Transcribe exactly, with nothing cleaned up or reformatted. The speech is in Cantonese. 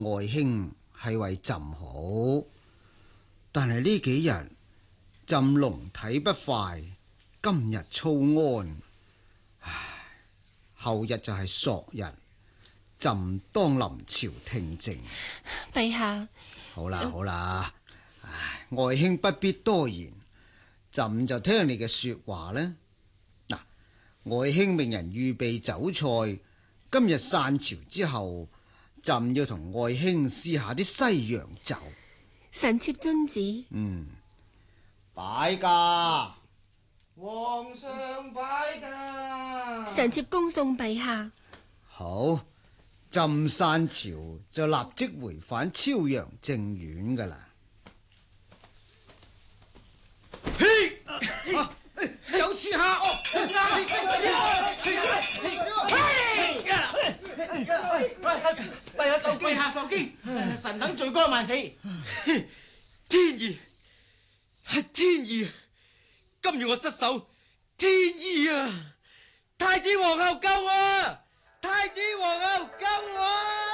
外兄係為朕好，但係呢幾日朕龍體不快，今日操安，唉，後日就係朔日，朕當臨朝聽政。 陛下， 好啦好啦，唉，外兄不必多言，朕就聽你嘅說話呢。嗱，外兄命人預備酒菜，今日散朝之後，朕要同外兄試下啲西洋酒。 臣妾遵旨。 嗯，擺駕， 皇上擺駕。 臣妾恭送陛下。 好，朕散朝就立即回返超陽正院噶啦。嘿，有刺客！ 陛下受驚，陛下受驚，臣等罪該萬死。 天意係天意，今日我失手，天意啊！太子皇后救我！太子皇后救我！